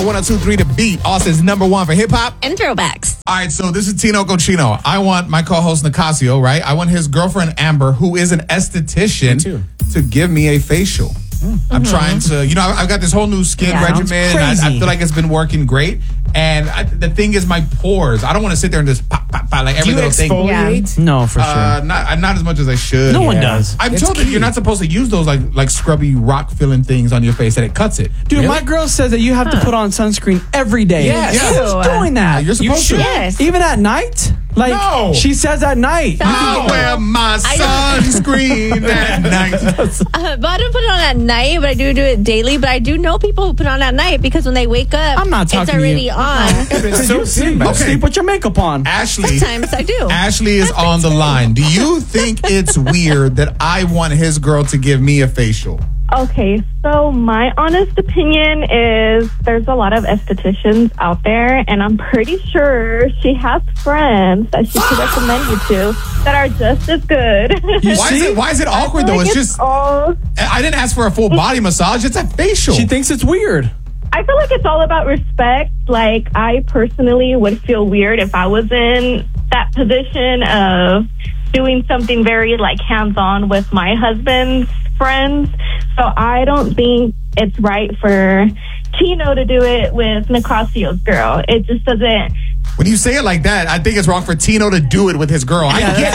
102.3 The Beat, Austin's number one for hip hop and throwbacks. All right, so this is Tino Cochino. I want my co-host Nicasio, right? I want his girlfriend Amber, who is an esthetician, to give me a facial. I'm trying to, I've got this whole new skin regimen. And I feel like it's been working great. And the thing is, my pores. I don't want to sit there and just pop like every little thing. Exfoliate? No, for sure. Not as much as I should. No one does. I'm told that you're not supposed to use those like scrubby rock filling things on your face, that it cuts it. Dude, my girl says that you have to put on sunscreen every day. Yes. Who's doing that? You're supposed to. Yes. Even at night? Like, No. she says at night. I wear my sunscreen at night. But I don't put it on at night, but I do it daily. But I do know people who put it on at night because when they wake up, I'm not talking it's to you. already on. It's so simple. Okay. Sleep with your makeup on. Ashley. Sometimes I do. Ashley is on the line. Do you think it's weird that I want his girl to give me a facial? Okay, so my honest opinion is there's a lot of estheticians out there, and I'm pretty sure she has friends that she could recommend you to that are just as good. Why is it awkward though? It's just I didn't ask for a full body massage. It's a facial. She thinks it's weird. I feel like it's all about respect. Like, I personally would feel weird if I was in that position of doing something very, hands-on with my husband's friends. So I don't think it's right for Tino to do it with Nicasio's girl. It just doesn't... When you say it like that, I think it's wrong for Tino to do it with his girl. I get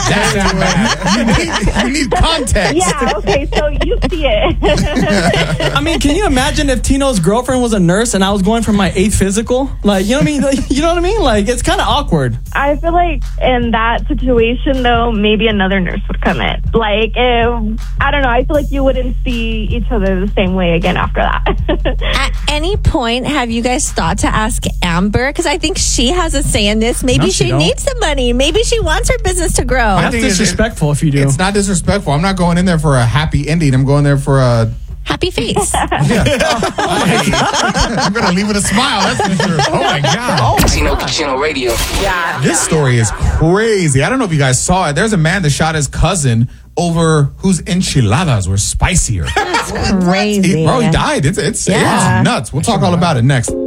that. You need context. Yeah, okay, so you see it. I mean, can you imagine if Tino's girlfriend was a nurse and I was going for my 8th physical? Like, you know what I mean? You know what I mean? Like, it's kind of awkward. I feel like in that situation, though, maybe another nurse would come in. Like, I don't know, I feel like you wouldn't see each other the same way again after that. At any point, have you guys thought to ask Amber? Because I think she has a say in this. Maybe No, she she don't. needs the money. Maybe she wants her business to grow. That's disrespectful if you do. It's not disrespectful. I'm not going in there for a happy ending. I'm going there for a... Happy face. I'm going to leave with a smile. That's for sure. Oh, my God. Tino Radio. This story is crazy. I don't know if you guys saw it. There's a man that shot his cousin over whose enchiladas were spicier. Crazy. Bro, he died. It's nuts. We'll talk all about it next.